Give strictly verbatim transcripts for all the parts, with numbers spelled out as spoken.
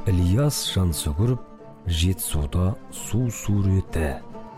Ильяс Жансүгіров Жетісуда су суреті.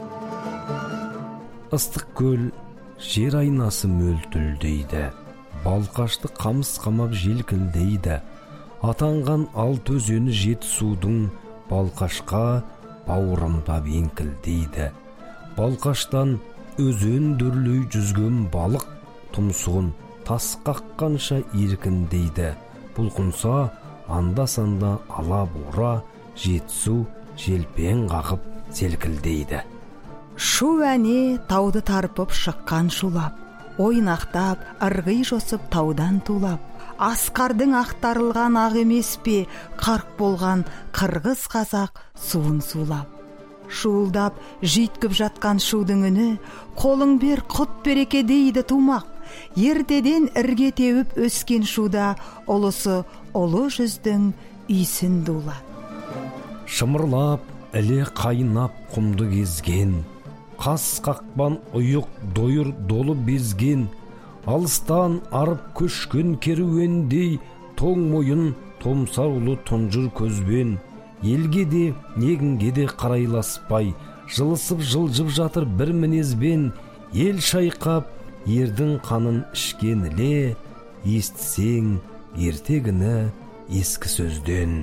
Ыстық көл жер айнасы мөлтілдейді, балқашты қамыс қамап желкілдейді. Атанған алты өзені Жетісудың балқашқа бауырымдап еңкілдейді. Балқаштан өзен дүрлей жүзген балық тұмсығын тас қаққанша еркіндейді. Бұлқынса анда-санда ала бура, Жетісу желпен қағып селкілдейді. Шу әне тауды тарпып шыққан шулап, ойнақтап, ырғи жосып таудан тулап, асқардың ақтарылған ақ емес пе, қарқ болған қырғыз қазақ суын сулап. Шуылдап жүйткіп жатқан шудың үні, қолың бер құт береке дейді тумақ. Ертеден ірге теуіп өскен шуда, ұлысы ұлы жүздің үйсін дулап. Шымырлап, іле қайнап құмды кезген, қас қақпан ұйық дойыр долы безген, алыстан арып көшкен керуендей, тоң мойын томсар ұлы тұнжыр көзбен, елге де негінге де қарайласпай, жылысып жылжып жатыр бір мінезбен, ел шайқап, ердің қанын ішкен іле, естісең ертегіні ескі сөзден.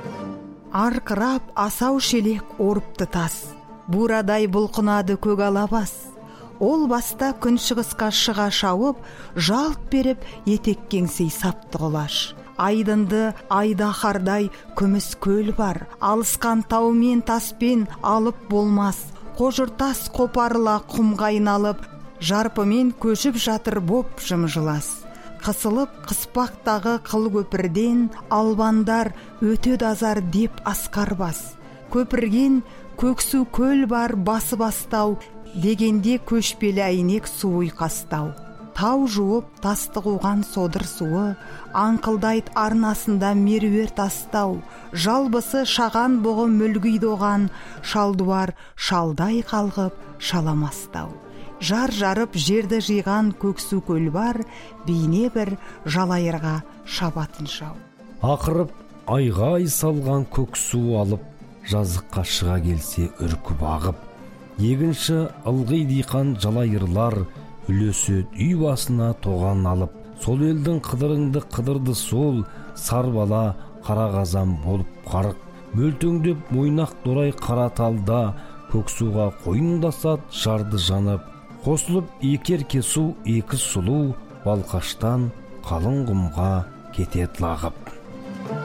Арқырап асау шелек орыпты тас, бурадай бұлқынады көк алабас. Ол баста күншығысқа шыға шауып, жалт беріп етек кеңсей сапты құлаш. Айдынды айдахардай күміс көл бар, алысқан таумен таспен алып болмас. Қожыртас қопарыла құмға айналып, жарпымен көшіп жатыр боп жымжылас. Қысылып қыспақтағы қыл көпірден албандар өтеді азар деп асқар бас. Көпірген көксу көл бар басы бастау, дегенде көшпелі әйнек суы қастау. Тау жуып тасты қуған содыр суы, аңқылдайт арнасында меруер тастау. Жалбысы шаған бұғы мүлгейді оған, шалдуар шалдай қалғып шаламастау. Жар жарып жерді жиған көксу көл бар, бейне бір жалайырға шабатын жау. Ақырып айғай салған көксу алып, жазыққа шыға келсе үркіп ағып. Егінші ылғи диқан жалайырлар, үлесі үй басына тоған алып. Сол елдің қыдырыңды қыдырды сол, сарбала қара қазан болып қарық. Мөлтөңдеп мойнақ дорай қара талда, көксуға қойындасат жарды жанып. Қосылып екер кесу екі сұлу, балқаштан қалың құмға кетет лағып.